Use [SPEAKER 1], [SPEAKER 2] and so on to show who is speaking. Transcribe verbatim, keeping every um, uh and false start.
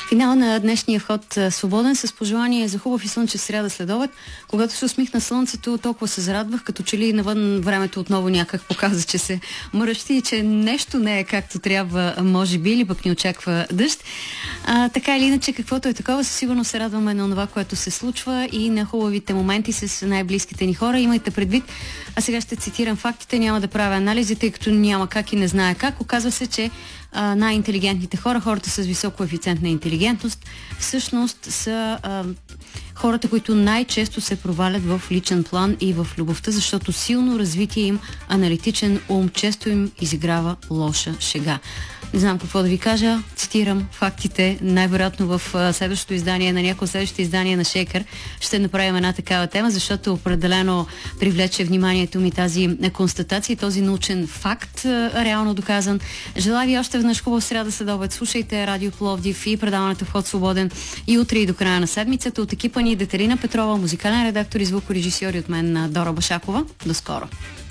[SPEAKER 1] Финал на днешния вход свободен с пожелание за хубав и слънчев сряда следобед. Когато се усмихна слънцето, толкова се зарадвах, като че ли навън времето отново някак показа, че се мръщи и че нещо не е както трябва, може би, или пък ни очаква дъжд. А, така или иначе, каквото е такова, със сигурност се радваме на това, което се случва и на хубавите моменти с най-близките ни хора. Имайте предвид, а сега ще цитирам фактите, няма да правя анализи, тъй като няма как и не знае как. Оказва се, че а, най-интелигентните хора, хората с висок коефициент на интелигентност, всъщност са а, хората, които най-често се провалят в личен план и в любовта, защото силно развитие им аналитичен ум често им изиграва лоша шега. Не знам какво да ви кажа, цитирам фактите, най-вероятно в следващото издание, на някои следващите издания на Шейкър ще направим една такава тема, защото определено привлече вниманието ми тази констатация, този научен факт, реално доказан. Желая ви още веднъж хубав сряда следобед. Слушайте Радио Пловдив и предаването Вход свободен и утре и до края на седмицата. От екипа ни Детелина Петрова, музикален редактор и звукорежисьор, и от мен Дора Башакова. До скоро!